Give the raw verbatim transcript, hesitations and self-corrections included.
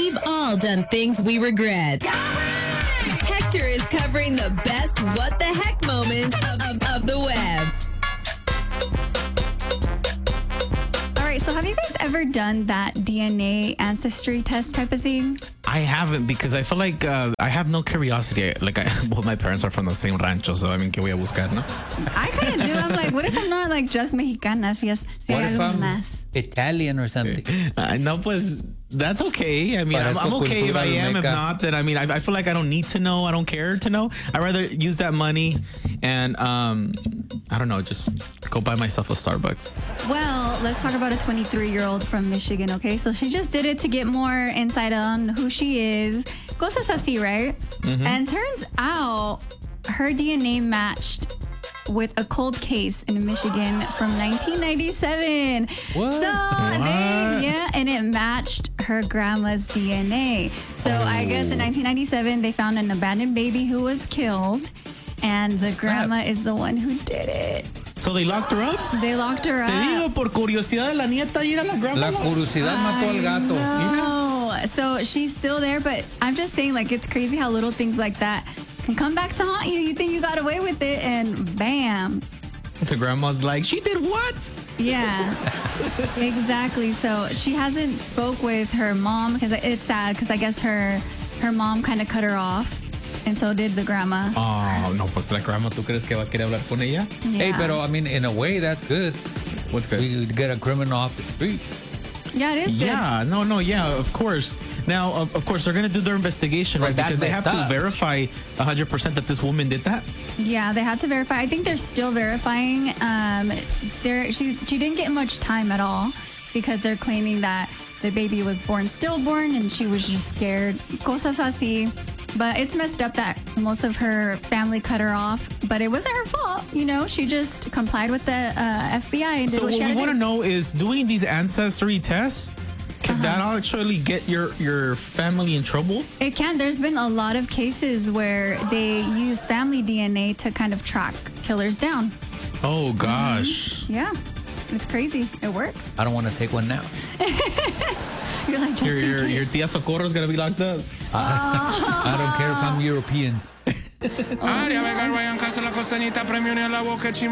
We've all done things we regret. Hector is covering the best what the heck moments of, of, of the web. All right, so have you guys ever done that D N A ancestry test type of thing? I haven't, because I feel like uh, I have no curiosity. Like, I, both my parents are from the same rancho, so I mean, ¿qué voy a buscar, no? I kind of do. I'm like, what if I'm not like just Mexicana? Si, es, si What hay if algo I'm más? Italian or something? Uh, no, pues, that's okay. I mean, I'm, I'm okay if I am. If not, then I mean, I, I feel like I don't need to know. I don't care to know. I'd rather use that money and, um, I don't know, just go buy myself a Starbucks. Well, let's talk about a twenty-three-year-old from Michigan, okay? So she just did it to get more insight on who she is. Cosas así, right? Mm-hmm. And turns out her D N A matched with a cold case in Michigan from nineteen ninety-seven. What? So, What? They, yeah, and it matched her grandma's D N A. So Oh. I guess in nineteen ninety-seven, they found an abandoned baby who was killed, and the grandma is the one who did it. So they locked her up? They locked her Te up. digo, por curiosidad de la nieta ir a la grandma. La curiosidad mató al gato. No. So she's still there, but I'm just saying, like, it's crazy how little things like that can come back to haunt you. You think you got away with it, and bam. The grandma's like, she did what? Yeah, exactly. So she hasn't spoke with her mom because it's sad because I guess her her mom kind of cut her off, and so did the grandma. Oh, no, pues la grandma, ¿tú crees que va a querer hablar con ella? Hey, Yeah. pero I mean, in a way, that's good. What's good? We could get a criminal off the street. Yeah, it is good. Yeah, no, no, yeah, of course. Now, of, of course, they're going to do their investigation, right? Well, Because they have that's to messed up. verify one hundred percent that this woman did that. Yeah, they had to verify. I think they're still verifying. Um, there, she she didn't get much time at all because they're claiming that the baby was born stillborn and she was just scared. Cosas así. But it's messed up that most of her family cut her off. But it wasn't her fault, you know. She just complied with the uh, F B I and did So what what she we had want to to do. know is, doing these ancestry tests, can Uh-huh. that actually get your, your family in trouble? It can. There's been a lot of cases where they use family D N A to kind of track killers down. Oh, gosh. Yeah, it's crazy. It works. I don't want to take one now. You're like, just Your, in your, case. your tía Socorro's going to be locked up. I don't care if I'm European. Área, Vega, Ryan, Caso, La Costanita, Premio en la boca,